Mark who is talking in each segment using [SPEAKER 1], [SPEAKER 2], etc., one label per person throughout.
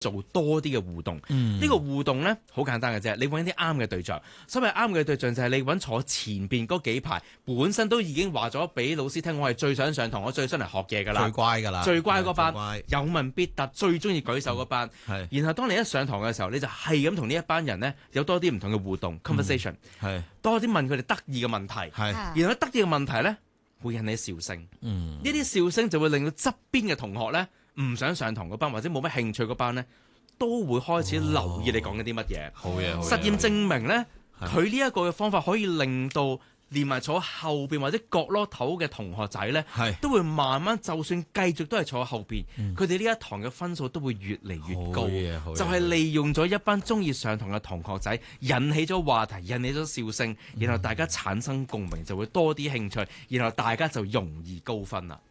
[SPEAKER 1] 做多啲嘅互動。呢個互動呢，好簡單嘅啫，你揾啲啱嘅對象。所謂啱嘅對象就係你揾坐前邊嗰幾排，本身都已經話咗俾老師聽，我係最想上堂，我最想嚟學嘢㗎啦，
[SPEAKER 2] 最乖㗎啦，
[SPEAKER 1] 最乖嗰班，有問必答，最中意舉手嗰班。然後當你一上堂嘅時候，你就係咁同呢一班人呢有多啲唔同嘅互動 conversation，多啲問佢哋得意嘅問題，然後得意嘅問題呢會引起笑聲。呢啲笑聲就會令到側邊嘅同學呢，唔想上堂嗰班或者冇乜興趣嗰班呢，都會開始留意你講緊啲乜嘢。
[SPEAKER 2] 好嘢，
[SPEAKER 1] 實驗證明呢，佢呢一個嘅方法可以令到連埋坐後邊或者角落頭嘅同學仔呢，都會慢慢就算繼續都係坐喺後邊，佢哋呢一堂嘅分數都會越嚟越高。就係利用咗一班中意上堂嘅同學仔，引起咗話題，引起咗笑聲，然後大家產生共鳴，就會多啲興趣，然後大家就容易高分啦。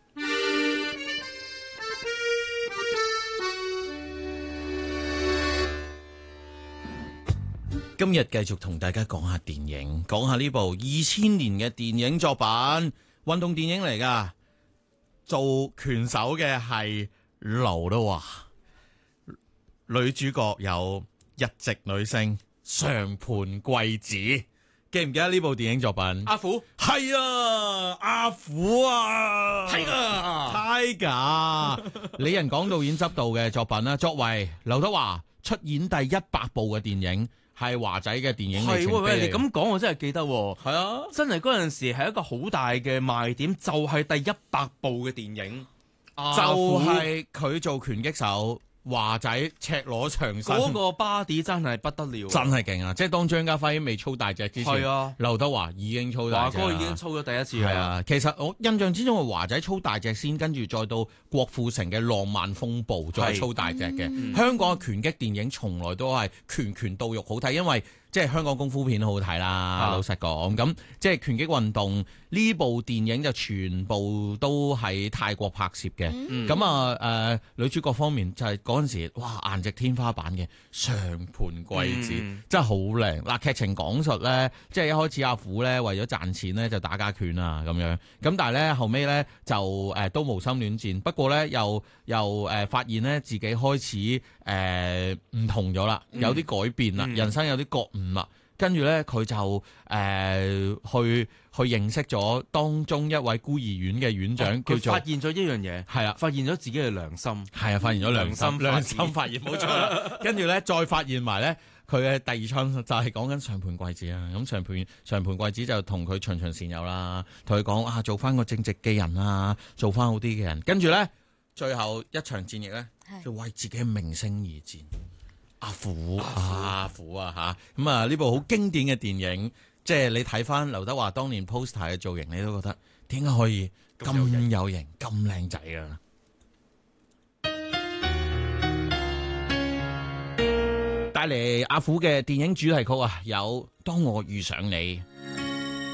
[SPEAKER 2] 今日繼續同大家講下電影，講下呢部2000年嘅電影作品，運動電影嚟噶。做拳手嘅係劉德華，女主角有日籍女星常盤貴子。記唔記得呢部電影作品？
[SPEAKER 1] 阿虎
[SPEAKER 2] 係啊，阿虎啊，
[SPEAKER 1] 係啊
[SPEAKER 2] Tiger 李仁港導演執導嘅作品啦。作為劉德華出演第100部嘅電影。係華仔嘅電影里程碑。
[SPEAKER 1] 喂，你咁講我真係記得。
[SPEAKER 2] 係啊，
[SPEAKER 1] 真係嗰陣時係一個好大嘅賣點，就係第100部嘅電影，
[SPEAKER 2] 就係佢做拳擊手。華仔赤裸上身
[SPEAKER 1] 嗰個巴迪真係不得了，
[SPEAKER 2] 真係勁啊！即係當張家輝未操大隻之前，劉德華已經操大隻，
[SPEAKER 1] 華哥已經操咗第一次。
[SPEAKER 2] 係啊，其實我印象之中，華仔操大隻先，跟住再到郭富城嘅浪漫風暴再操大隻嘅。香港嘅拳擊電影從來都係拳拳到肉好睇，因為即係香港功夫片好好睇啦。老實講，咁即係拳擊運動呢部電影就全部都喺泰國拍攝嘅。咁女主角方面就係嗰陣時，哇，顏值天花板嘅常盤貴子，真係好靚。嗱，劇情講述咧，即係一開始阿虎咧為咗賺錢咧就打家拳啊咁樣，咁但係咧後尾咧就都無心戀戰，不過咧又發現咧自己開始唔同咗啦，有啲改變啦，人生有啲覺悟啦。跟住咧，佢就去認識咗當中一位孤兒院嘅院長，叫做
[SPEAKER 1] 發現咗一樣嘢，係啦，發現咗自己嘅良心，
[SPEAKER 2] 係啊，發現咗良心發現冇錯啦。跟住咧，再發現埋咧，佢嘅第二槍就係講緊常盤貴子啊。咁常盤貴子就同佢循循善誘啦，同佢講啊，做翻個正直嘅人啊，做翻好啲嘅人。跟住咧，最後一場戰役咧，就為自己嘅名聲而戰。阿虎啊吓，咁啊呢部好經典嘅電影，即係你睇翻劉德華當年 poster 嘅造型，你都覺得點解可以咁有型、咁靚仔啊？帶嚟阿虎嘅電影主題曲啊，有《當我遇上你》。